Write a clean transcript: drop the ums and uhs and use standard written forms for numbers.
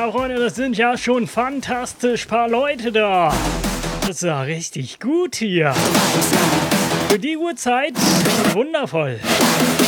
Freunde, das sind ja schon fantastisch paar Leute da. Das ist ja richtig gut hier. Für die Uhrzeit wundervoll.